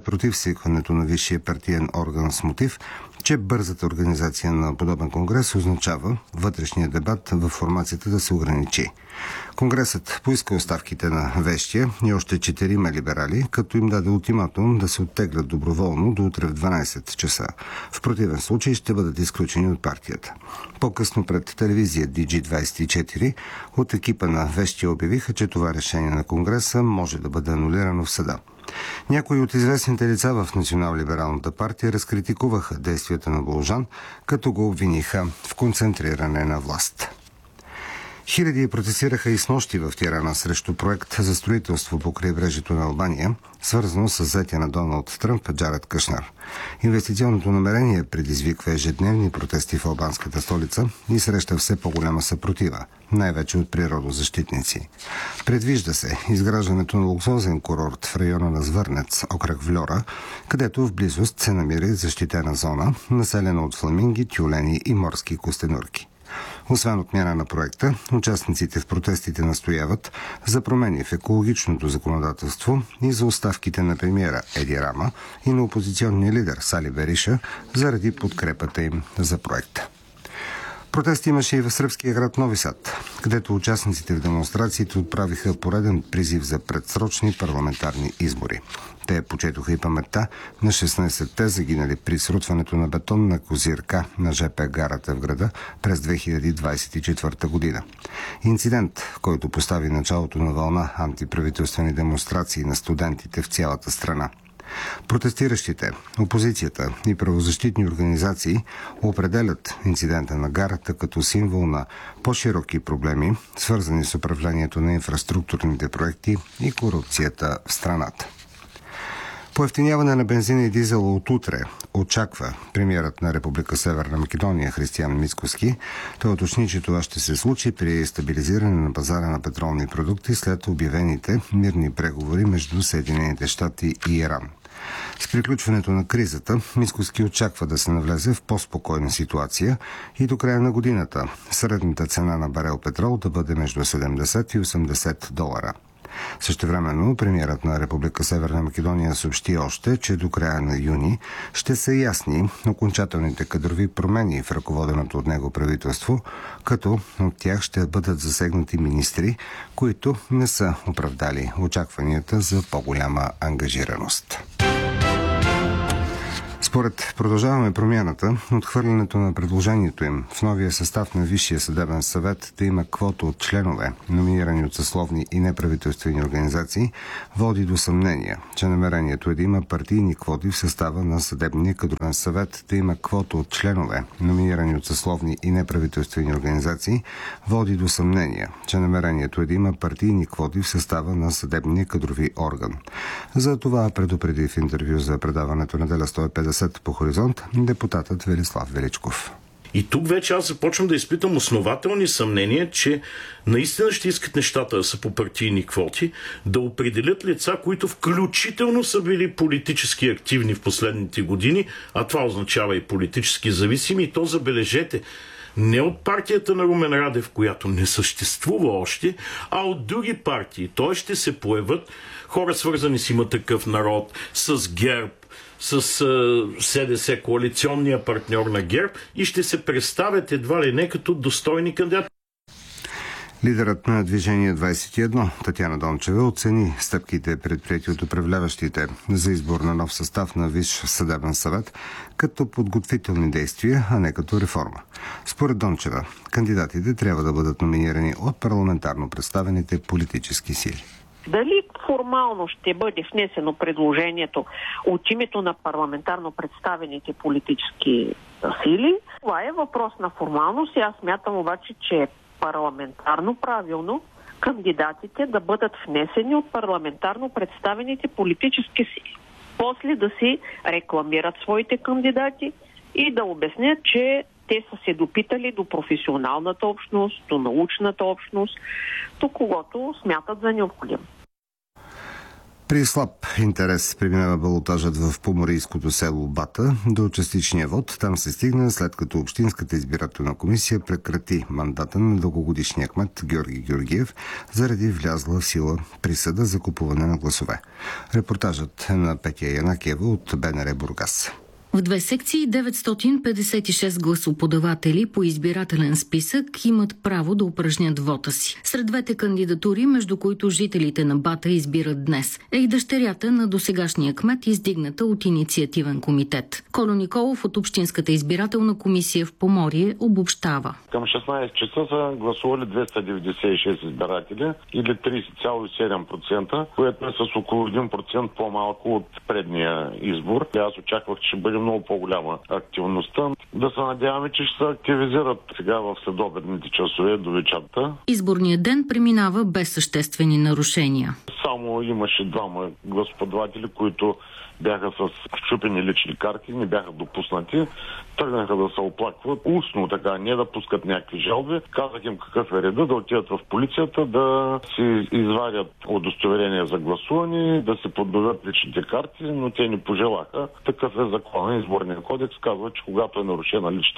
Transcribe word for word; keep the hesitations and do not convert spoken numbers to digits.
против свикването на висшия партиен орган с мотив, че бързата организация на подобен конгрес означава вътрешния дебат в формацията да се ограничи. Конгресът поиска оставките на вещия и още четирима либерали, като им даде ултиматум да се оттеглят доброволно до утре в дванайсет часа. В противен случай ще бъдат изключени от партията. По-късно пред телевизия Ди Джи двайсет и четири от екипа на вещия обявиха, че това решение на Конгреса може да бъде анулирано в съда. Някои от известните лица в Национал-либералната партия разкритикуваха действията на Болжан, като го обвиниха в концентриране на власт. Хиляди протестираха и снощи в Тирана срещу проект за строителство по крайбрежието на Албания, свързано с зетия на Доналд Тръмп Джаред Кушнер. Инвестиционното намерение предизвиква ежедневни протести в албанската столица и среща все по-голяма съпротива, най-вече от природозащитници. Предвижда се изграждането на луксозен курорт в района на Звърнец, окръг Вльора, където в близост се намира защитена зона, населена от фламинги, тюлени и морски костенурки. Освен отмяна на проекта, участниците в протестите настояват за промени в екологичното законодателство и за оставките на премиера Еди Рама и на опозиционния лидер Сали Бериша заради подкрепата им за проекта. Протести имаше и в сръбския град Нови Сад, където участниците в демонстрациите отправиха пореден призив за предсрочни парламентарни избори. Те почетоха и паметта на шестнайсетте загинали при срутването на бетонна козирка на жп гарата в града през две хиляди двайсет и четвърта година. Инцидент, който постави началото на вълна антиправителствени демонстрации на студентите в цялата страна. Протестиращите, опозицията и правозащитни организации определят инцидента на гарата като символ на по-широки проблеми, свързани с управлението на инфраструктурните проекти и корупцията в страната. Поевтиняване на бензина и дизела от утре очаква премиерът на Република Северна Македония Християн Мицкоски. Той уточни, че това ще се случи при стабилизиране на пазара на петролни продукти след обявените мирни преговори между Съединените щати и Иран. С приключването на кризата, Мицкоски очаква да се навлезе в по-спокойна ситуация и до края на годината средната цена на барел петрол да бъде между седемдесет и осемдесет долара. Същевременно премиерът на Република Северна Македония съобщи още, че до края на юни ще са ясни окончателните кадрови промени в ръководеното от него правителство, като от тях ще бъдат засегнати министри, които не са оправдали очакванията за по-голяма ангажираност. Според Продължаваме промяната, отхвърлянето на предложението им в новия състав на Висшия съдебен съвет да има квота от членове, номинирани от съсловни и неправителствени организации, води до съмнения, че намерението е да има партийни квоти в състава на съдебния кадровен съвет, да има квота от членове, номинирани от съсловни и неправителствени организации, води до съмнения, че намерението е да има партийни квоти в състава на съдебния кадрови орган. За това предупреди в интервю за предаването Неделя сто и петдесет по Хоризонт депутатът Велислав Величков. И тук вече аз започвам да изпитам основателни съмнения, че наистина ще искат нещата да са по партийни квоти, да определят лица, които включително са били политически активни в последните години, а това означава и политически зависими, и то забележете, не от партията на Румен Радев, която не съществува още, а от други партии. Той ще се появят хора, свързани с Има такъв народ, с ГЕРБ, с СДС, коалиционния партньор на ГЕРБ, и ще се представят едва ли не като достойни кандидати. Лидерът на Движение двайсет и едно, Татяна Дончева, оцени стъпките, предприети от управляващите за избор на нов състав на Висш съдебен съвет, като подготвителни действия, а не като реформа. Според Дончева, кандидатите трябва да бъдат номинирани от парламентарно представените политически сили. Дали формално ще бъде внесено предложението от името на парламентарно представените политически сили, това е въпрос на формалност и аз смятам обаче, че е парламентарно правилно кандидатите да бъдат внесени от парламентарно представените политически сили. После да си рекламират своите кандидати и да обяснят, че те са се допитали до професионалната общност, до научната общност, до когото смятат за необходимо. При слаб интерес преминава балотажът в поморийското село Бата до частичния вод. Там се стигна след като Общинската избирателна комисия прекрати мандата на дългогодишния кмет Георги Георгиев заради влязла в сила присъда за купуване на гласове. Репортажът е на Петя Янакиева от БНР Бургас. В две секции деветстотин петдесет и шест гласоподаватели по избирателен списък имат право да упражнят вота си. Сред двете кандидатури, между които жителите на Бата избират днес, е и дъщерята на досегашния кмет, издигната от инициативен комитет. Коло Николов от Общинската избирателна комисия в Поморие обобщава. Към шестнайсет часа са гласували двеста деветдесет и шест избиратели или трийсет цяло и седем процента, което е с около един процент по-малко от предния избор. Аз очаквах, че ще бъде много по-голяма активността. Да се надяваме, че ще се активизират сега в следобедните часове до вечерта. Изборният ден преминава без съществени нарушения. Само имаше двама гласоподаватели, които бяха с счупени лични карти, не бяха допуснати. Тръгнаха да се оплакват устно, така, не да пускат някакви жалби. Казах им какъв е реда, да отидат в полицията, да си извадят удостоверение за гласуване, да се подновят личните карти, но те не пожелаха. Такъв е закон. Изборния кодекс казва, че когато е нарушена личната